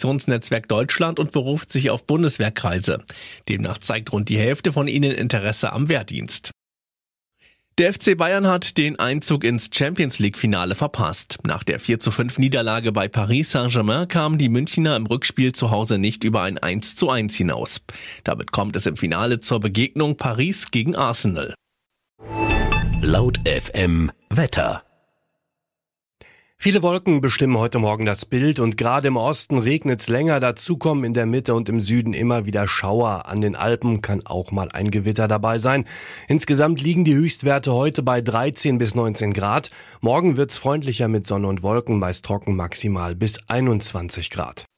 Redaktionsnetzwerk Deutschland und beruft sich auf Bundeswehrkreise. Demnach zeigt rund die Hälfte von ihnen Interesse am Wehrdienst. Der FC Bayern hat den Einzug ins Champions-League-Finale verpasst. Nach der 4:5 Niederlage bei Paris Saint-Germain kamen die Münchner im Rückspiel zu Hause nicht über ein 1:1 hinaus. Damit kommt es im Finale zur Begegnung Paris gegen Arsenal. Laut FM Wetter. Viele Wolken bestimmen heute Morgen das Bild und gerade im Osten regnet es länger. Dazu kommen in der Mitte und im Süden immer wieder Schauer. An den Alpen kann auch mal ein Gewitter dabei sein. Insgesamt liegen die Höchstwerte heute bei 13 bis 19 Grad. Morgen wird's freundlicher mit Sonne und Wolken, meist trocken, maximal bis 21 Grad.